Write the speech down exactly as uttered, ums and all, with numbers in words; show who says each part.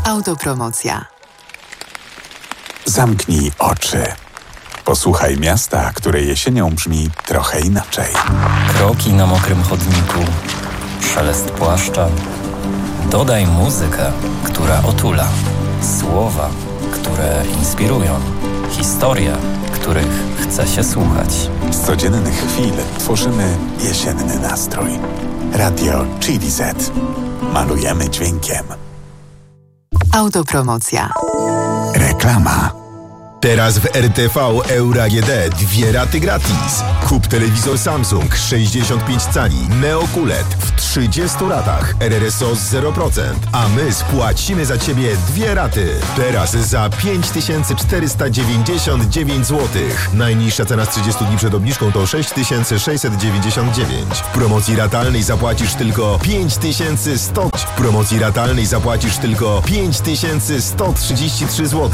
Speaker 1: Autopromocja.
Speaker 2: Zamknij oczy. Posłuchaj miasta, które jesienią brzmi trochę inaczej.
Speaker 3: Kroki na mokrym chodniku, szelest płaszcza. Dodaj muzykę, która otula. Słowa, które inspirują. Historie, których chce się słuchać.
Speaker 2: Z codziennych chwil tworzymy jesienny nastrój. Radio Chili Z. Malujemy dźwiękiem.
Speaker 1: Autopromocja.
Speaker 2: Reklama.
Speaker 4: Teraz w R T V Euro A G D dwie raty gratis. Kup telewizor Samsung sześćdziesiąt pięć cali Neo Q L E D w trzydziestu ratach R R S O z zero procent, a my spłacimy za Ciebie dwie raty. Teraz za pięć tysięcy czterysta dziewięćdziesiąt dziewięć złotych. Najniższa cena z trzydziestu dni przed obniżką to sześć tysięcy sześćset dziewięćdziesiąt dziewięć. W promocji ratalnej zapłacisz tylko pięć tysięcy sto. W promocji ratalnej zapłacisz tylko pięć tysięcy sto trzydzieści trzy złote.